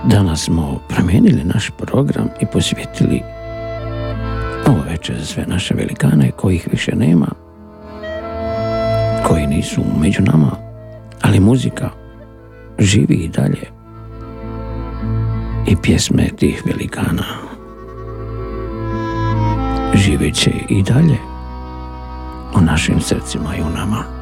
Danas smo promijenili naš program i posvetili ovo večer za sve naše velikane kojih više nema, koji nisu među nama, ali muzika živi i dalje i pjesme tih velikana živit će i dalje u našim srcima i u nama.